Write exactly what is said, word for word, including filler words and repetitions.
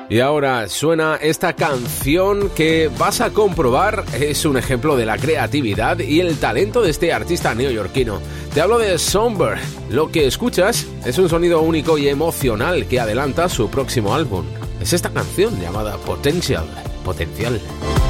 Y ahora suena esta canción que vas a comprobar es un ejemplo de la creatividad y el talento de este artista neoyorquino. Te hablo de Somber. Lo que escuchas es un sonido único y emocional que adelanta su próximo álbum. Es esta canción llamada Potential. Potencial.